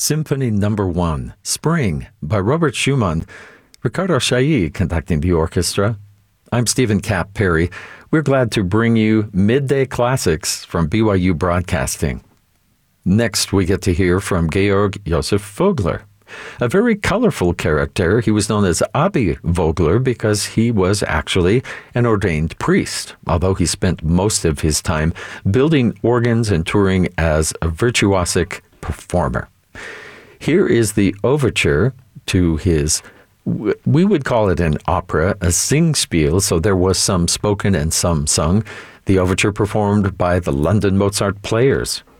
Symphony Number 1, Spring, by Robert Schumann, Ricardo Chailly conducting the orchestra. I'm Stephen Cap Perry. We're glad to bring you Midday Classics from BYU Broadcasting. Next, we get to hear from Georg Josef Vogler. A very colorful character, he was known as Abi Vogler because he was actually an ordained priest, although he spent most of his time building organs and touring as a virtuosic performer. Here is the overture to his, we would call it an opera, a singspiel, so there was some spoken and some sung. The overture performed by the London Mozart Players.